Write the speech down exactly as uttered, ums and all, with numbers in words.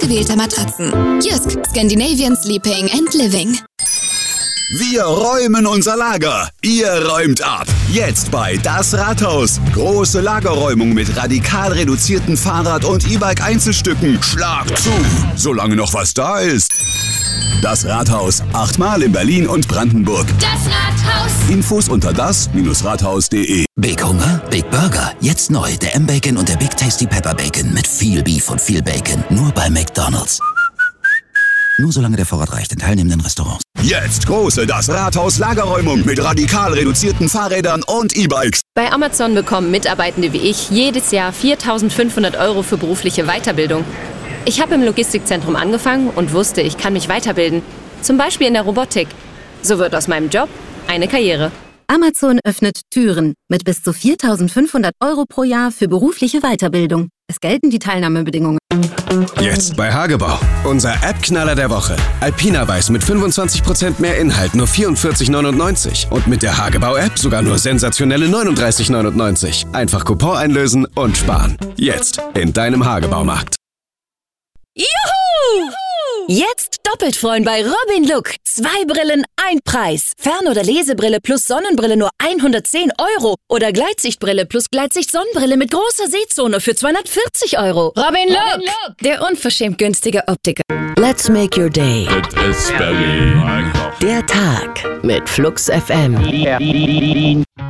ausgewählter Matratzen. Jysk, Scandinavian Sleeping and Living. Wir räumen unser Lager. Ihr räumt ab. Jetzt bei Das Rathaus. Große Lagerräumung mit radikal reduzierten Fahrrad- und E-Bike-Einzelstücken. Schlag zu, solange noch was da ist. Das Rathaus. Achtmal in Berlin und Brandenburg. Das Rathaus. Infos unter das Rathaus punkt de. Big Hunger? Big Burger. Jetzt neu. Der M-Bacon und der Big Tasty Pepper Bacon. Mit viel Beef und viel Bacon. Nur bei McDonald's. Nur solange der Vorrat reicht in teilnehmenden Restaurants. Jetzt große Das Rathaus Lagerräumung mit radikal reduzierten Fahrrädern und E-Bikes. Bei Amazon bekommen Mitarbeitende wie ich jedes Jahr viertausendfünfhundert Euro für berufliche Weiterbildung. Ich habe im Logistikzentrum angefangen und wusste, ich kann mich weiterbilden. Zum Beispiel in der Robotik. So wird aus meinem Job eine Karriere. Amazon öffnet Türen mit bis zu viertausendfünfhundert Euro pro Jahr für berufliche Weiterbildung. Es gelten die Teilnahmebedingungen. Jetzt bei Hagebau. Unser App-Knaller der Woche. Alpina Weiß mit fünfundzwanzig Prozent mehr Inhalt, nur vierundvierzig neunundneunzig. Und mit der Hagebau-App sogar nur sensationelle neununddreißig neunundneunzig. Einfach Coupon einlösen und sparen. Jetzt in deinem Hagebaumarkt. Juhu! Jetzt doppelt freuen bei Robin Look. Zwei Brillen, ein Preis. Fern- oder Lesebrille plus Sonnenbrille nur hundertzehn Euro. Oder Gleitsichtbrille plus Gleitsicht-Sonnenbrille mit großer Sehzone für zweihundertvierzig Euro. Robin Look, der unverschämt günstige Optiker. Let's make your day. It is Berlin. Der Tag mit Flux F M.